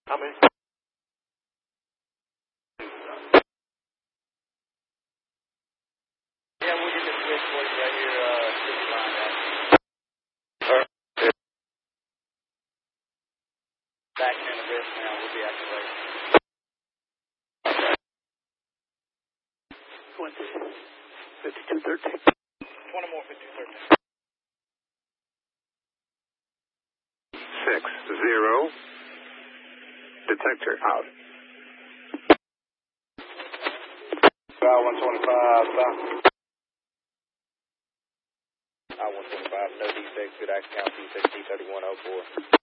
How many? Yeah, we'll get the switchboard right here, city line out. Back in the wrist now, we'll be activated. 5213. 20 more 5213. 6-0. Detector out. Dial 125, stop. I-125, no defects, good action, count, D6, D3104.